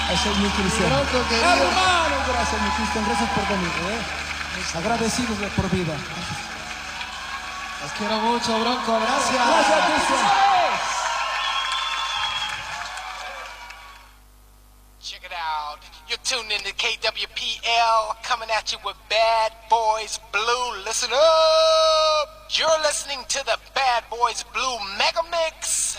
Ese es mi Cristian. Bronco, querido. Hermano, gracias, mi Cristian. Gracias por venir. Agradecidos de por vida. Los quiero mucho, Bronco. Gracias. Gracias, Cristian. Check it out. You're tuned in to KWPL, coming at you with Bad Boys Blue. Listen up. You're listening to the Bad Boys Blue Mega Mix.